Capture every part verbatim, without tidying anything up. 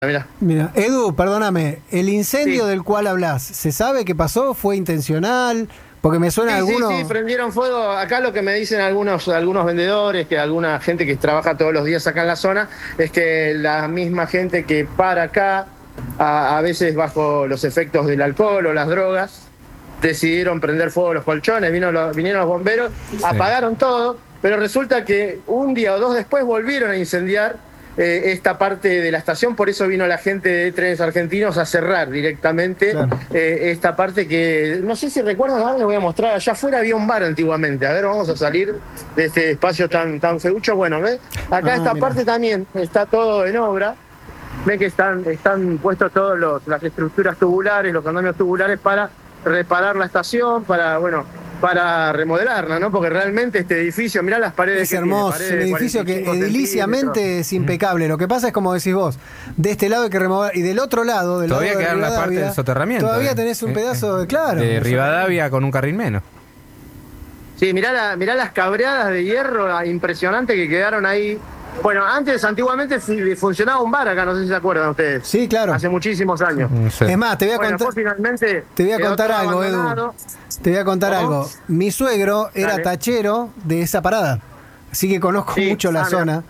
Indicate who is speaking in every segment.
Speaker 1: Mira.
Speaker 2: Mira, Edu, perdóname, el incendio
Speaker 1: Sí.
Speaker 2: del cual hablas, ¿se sabe qué pasó? ¿Fue intencional? Porque me suena
Speaker 1: Sí,
Speaker 2: alguno...
Speaker 1: sí, sí, prendieron fuego. Acá lo que me dicen algunos, algunos vendedores, que alguna gente que trabaja todos los días acá en la zona, es que la misma gente que para acá, a, a veces bajo los efectos del alcohol o las drogas, decidieron prender fuego a los colchones, vino los, vinieron los bomberos, apagaron todo, pero resulta que un día o dos después volvieron a incendiar eh, esta parte de la estación, por eso vino la gente de Trenes Argentinos a cerrar directamente
Speaker 2: Claro.
Speaker 1: eh, esta parte que, no sé si recuerdan, ahora les voy a mostrar, allá afuera había un bar antiguamente, a ver, vamos a salir de este espacio tan, tan feucho, bueno, ¿ves? Acá
Speaker 2: Ah,
Speaker 1: esta
Speaker 2: mirá.
Speaker 1: parte también está todo en obra. Ven que están, están puestos todas las estructuras tubulares, los andamios tubulares para reparar la estación, para, bueno, para remodelarla, ¿no? Porque realmente este edificio, mirá las paredes
Speaker 2: Es
Speaker 1: que
Speaker 2: hermoso,
Speaker 1: tiene,
Speaker 2: es un
Speaker 1: paredes de
Speaker 2: edificio que
Speaker 1: cuarenta y cinco
Speaker 2: ediliciamente
Speaker 1: centímetros.
Speaker 2: es impecable. Lo que pasa es, como decís vos, de este lado hay que remover, y del otro lado, del
Speaker 3: Todavía
Speaker 2: lado de
Speaker 3: queda la parte
Speaker 2: Rivadavia,
Speaker 3: del soterramiento.
Speaker 2: todavía
Speaker 3: eh.
Speaker 2: tenés un
Speaker 3: Eh,
Speaker 2: pedazo
Speaker 3: eh,
Speaker 2: de, claro.
Speaker 3: de Rivadavia con un carril menos.
Speaker 1: Sí, mirá, la, mirá las cabreadas de hierro ah, impresionantes que quedaron ahí. Bueno, antes, antiguamente fu- funcionaba un bar acá, no sé si se acuerdan ustedes.
Speaker 2: Sí, claro.
Speaker 1: Hace muchísimos años.
Speaker 3: No sé.
Speaker 2: Es más, te voy a
Speaker 1: Bueno,
Speaker 2: contar...
Speaker 1: después finalmente
Speaker 2: Te voy a
Speaker 1: quedó
Speaker 2: contar
Speaker 1: todo
Speaker 2: algo, Edu.
Speaker 1: abandonado.
Speaker 2: Te voy a contar
Speaker 1: ¿Cómo?
Speaker 2: algo. Mi suegro era
Speaker 1: Dale.
Speaker 2: tachero de esa parada, así que conozco
Speaker 1: Sí,
Speaker 2: mucho la
Speaker 1: ah, mira.
Speaker 2: zona.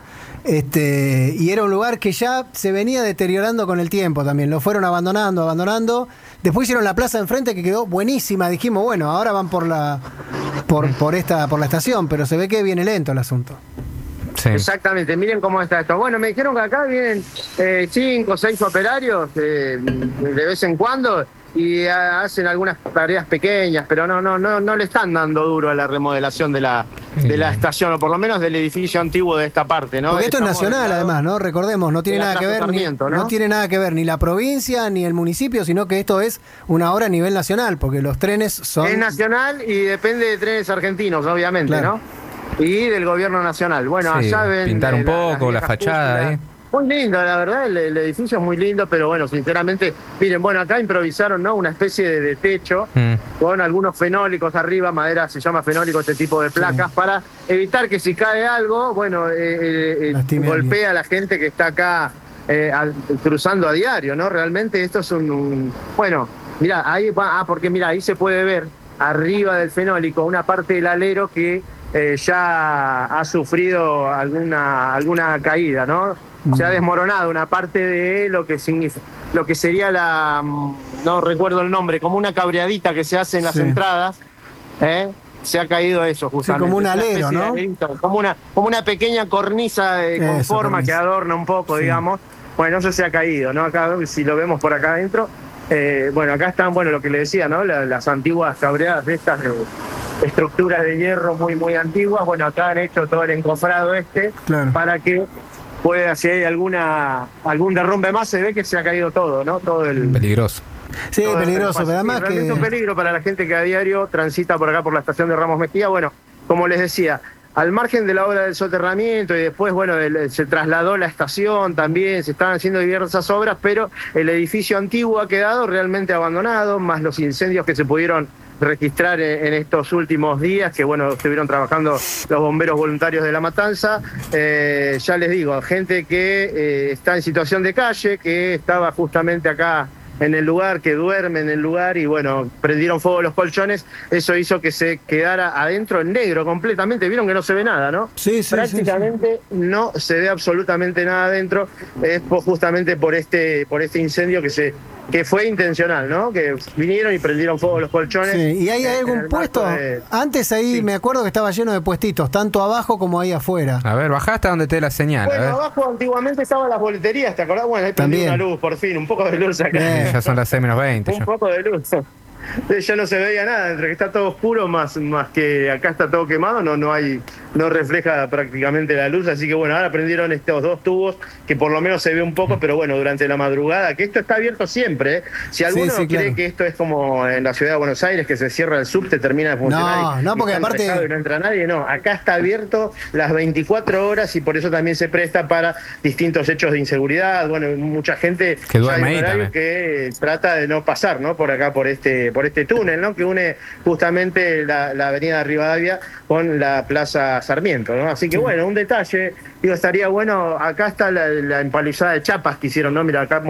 Speaker 2: Este, y era un lugar que ya se venía deteriorando con el tiempo también. Lo fueron abandonando, abandonando. Después hicieron la plaza enfrente que quedó buenísima. Dijimos, bueno, ahora van por la por, por esta por la estación, pero se ve que viene lento el asunto.
Speaker 3: Sí.
Speaker 1: Exactamente, miren cómo está esto. Bueno, me dijeron que acá vienen eh, cinco o seis operarios eh, de vez en cuando y ah, hacen algunas tareas pequeñas, pero no, no, no, no le están dando duro a la remodelación de la, de la estación, o por lo menos del edificio antiguo de esta parte, ¿no?
Speaker 2: Porque esto es
Speaker 1: Estamos
Speaker 2: nacional,
Speaker 1: del lado-
Speaker 2: además, ¿no? Recordemos, no tiene
Speaker 1: de la
Speaker 2: nada que ver
Speaker 1: Plaza
Speaker 2: ni,
Speaker 1: Sarmiento,
Speaker 2: ¿no?
Speaker 1: ¿no?
Speaker 2: tiene nada que ver ni la provincia ni el municipio, sino que esto es una obra a nivel nacional, porque los trenes son
Speaker 1: Es nacional y depende de Trenes Argentinos, obviamente,
Speaker 2: Claro.
Speaker 1: ¿no? Y del gobierno nacional. Bueno,
Speaker 3: Sí,
Speaker 1: allá ven...
Speaker 3: pintar
Speaker 1: eh,
Speaker 3: un
Speaker 1: la-
Speaker 3: poco,
Speaker 1: las
Speaker 3: la
Speaker 1: viejas
Speaker 3: fachada
Speaker 1: cúpulas.
Speaker 3: ahí.
Speaker 1: Muy lindo, la verdad, el, el edificio es muy lindo, pero bueno, sinceramente, miren, bueno, acá improvisaron, ¿no? Una especie de, de techo
Speaker 3: Mm.
Speaker 1: con algunos fenólicos arriba, madera se llama fenólico este tipo de placas, para evitar que si cae algo, bueno, eh, eh, eh,
Speaker 2: Lastime a
Speaker 1: golpea a la gente que está acá eh, al- cruzando a diario, ¿no? Realmente esto es un... un- bueno, mira, ahí va, ah, porque mira, ahí se puede ver arriba del fenólico una parte del alero que eh, ya ha sufrido alguna, alguna caída, ¿no? Se ha desmoronado una parte de lo que significa, lo que sería la, mm, no recuerdo el nombre, como una cabreadita que se hace en las
Speaker 2: Sí.
Speaker 1: entradas, ¿eh? Se ha caído eso justamente.
Speaker 2: como un
Speaker 1: Una
Speaker 2: alero,
Speaker 1: especie de
Speaker 2: ¿no?
Speaker 1: alerito, Como una, como una pequeña cornisa eh, con
Speaker 2: Eso,
Speaker 1: forma
Speaker 2: cornisa.
Speaker 1: que adorna un poco,
Speaker 2: Sí.
Speaker 1: digamos. Bueno, eso se ha caído, ¿no? Acá, si lo vemos por acá adentro, eh, bueno, acá están, bueno, lo que le decía, ¿no? La- las antiguas cabreadas de estas eh, estructuras de hierro muy, muy antiguas. Bueno, acá han hecho todo el encofrado este
Speaker 2: Claro.
Speaker 1: para que pueda, si hay alguna algún derrumbe más, se ve que se ha caído todo, ¿no? Todo el...
Speaker 3: Peligroso.
Speaker 2: Sí,
Speaker 1: todo el
Speaker 2: peligroso,
Speaker 1: espacio.
Speaker 2: pero además
Speaker 1: Sí, realmente
Speaker 2: que
Speaker 1: un peligro para la gente que a diario transita por acá por la estación de Ramos Mejía. Bueno, como les decía, al margen de la obra del soterramiento y después, bueno, el- se trasladó la estación también, se estaban haciendo diversas obras, pero el edificio antiguo ha quedado realmente abandonado, más los incendios que se pudieron registrar en, en estos últimos días, que bueno, estuvieron trabajando los bomberos voluntarios de La Matanza. Eh, ya les digo, gente que eh, está en situación de calle, que estaba justamente acá en el lugar, que duerme en el lugar y bueno, prendieron fuego los colchones, eso hizo que se quedara adentro en negro completamente, vieron que no se ve nada, ¿no?
Speaker 2: Sí, sí,
Speaker 1: Prácticamente no se ve absolutamente nada adentro, es po- justamente por este, por este incendio que se que fue intencional, ¿no? Que vinieron y prendieron fuego los colchones.
Speaker 2: sí. ¿Y hay
Speaker 1: eh, en
Speaker 2: algún
Speaker 1: el
Speaker 2: puesto?
Speaker 1: marco de-
Speaker 2: Antes ahí
Speaker 1: Sí.
Speaker 2: me acuerdo que estaba lleno de puestitos, tanto abajo como ahí afuera.
Speaker 3: A ver, bajá hasta donde te dé la señal.
Speaker 1: Bueno,
Speaker 3: a ver.
Speaker 1: abajo antiguamente estaban las boleterías, ¿te acordás? Bueno, ahí prendió
Speaker 2: También.
Speaker 1: una luz, por fin, un poco de luz acá.
Speaker 2: Bien.
Speaker 3: Ya son las seis menos veinte.
Speaker 1: Un
Speaker 3: ya.
Speaker 1: poco de luz. Ya no se veía nada, entre que está todo oscuro, más, más que acá está todo quemado, no, no hay, no refleja prácticamente la luz, así que bueno, ahora prendieron estos dos tubos, que por lo menos se ve un poco, pero bueno, durante la madrugada, que esto está abierto siempre, ¿eh? Si alguno
Speaker 2: sí,
Speaker 1: cree
Speaker 2: claro.
Speaker 1: que esto es como en la ciudad de Buenos Aires, que se cierra el subte, termina de funcionar
Speaker 2: No,
Speaker 1: y,
Speaker 2: no, porque
Speaker 1: y está
Speaker 2: aparte-
Speaker 1: enrejado y no entra nadie, no, acá está abierto las veinticuatro horas y por eso también se presta para distintos hechos de inseguridad, bueno, mucha gente
Speaker 3: Que duerme
Speaker 1: ya hay un
Speaker 3: ahí
Speaker 1: horario
Speaker 3: también.
Speaker 1: que eh, trata de no pasar, ¿no? Por acá, por este este, por este túnel, ¿no? Que une justamente la, la avenida Rivadavia con la Plaza Sarmiento, ¿no? Así que bueno, un detalle, digo, estaría bueno, acá está la, la empalizada de chapas que hicieron, ¿no? Mira, acá